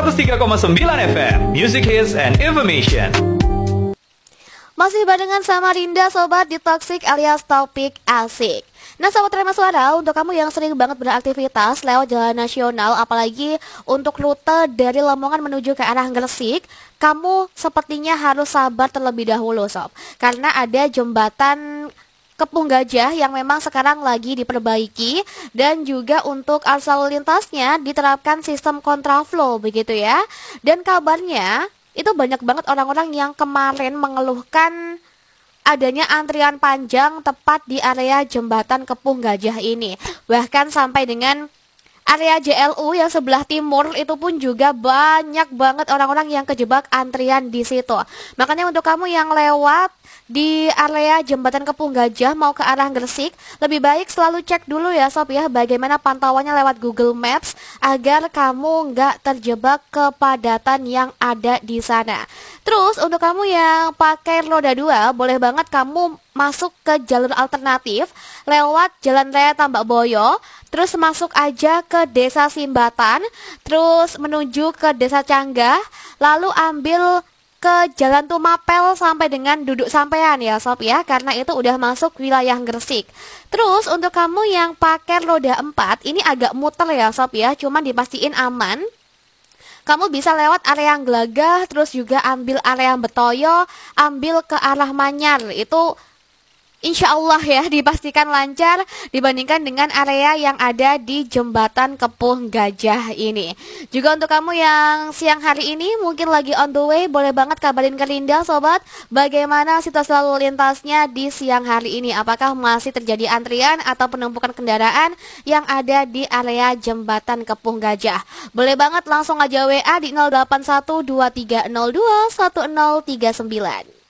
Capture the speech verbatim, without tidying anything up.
seratus tiga koma sembilan F M, Music Hits and Information. Masih barengan sama Rinda sobat di Toxic alias Topik Asik. Nah sobat Rema Suara, untuk kamu yang sering banget beraktivitas lewat jalan nasional, apalagi untuk rute dari Lamongan menuju ke arah Gresik, kamu sepertinya harus sabar terlebih dahulu sob, karena ada jembatan Kepung Gajah yang memang sekarang lagi diperbaiki, dan juga untuk arus lalu lintasnya diterapkan sistem kontraflow begitu ya. Dan kabarnya itu banyak banget orang-orang yang kemarin mengeluhkan adanya antrian panjang tepat di area jembatan Kepung Gajah ini. Bahkan sampai dengan area J L U yang sebelah timur itu pun juga banyak banget orang-orang yang kejebak antrian di situ. Makanya untuk kamu yang lewat di area jembatan Kepung Gajah mau ke arah Gresik, lebih baik selalu cek dulu ya sob ya bagaimana pantauannya lewat Google Maps agar kamu nggak terjebak kepadatan yang ada di sana. Terus untuk kamu yang pakai roda dua, boleh banget kamu masuk ke jalur alternatif lewat Jalan Raya Tambak Boyo, terus masuk aja ke Desa Simbatan, terus menuju ke Desa Canggah, lalu ambil ke Jalan Tumapel sampai dengan Duduk Sampean ya sob ya, karena itu udah masuk wilayah Gresik. Terus untuk kamu yang pakai roda empat, ini agak muter ya sob ya, cuman dipastiin aman. Kamu bisa lewat area Glagah, terus juga ambil area Betoyo, ambil ke arah Manyar. Itu insya Allah ya dipastikan lancar dibandingkan dengan area yang ada di jembatan Kepung Gajah ini. Juga untuk kamu yang siang hari ini mungkin lagi on the way, boleh banget kabarin ke Rinda sobat, bagaimana situasi lalu lintasnya di siang hari ini. Apakah masih terjadi antrian atau penumpukan kendaraan yang ada di area jembatan Kepung Gajah? Boleh banget langsung aja W A di nol delapan satu dua tiga nol dua satu nol tiga sembilan.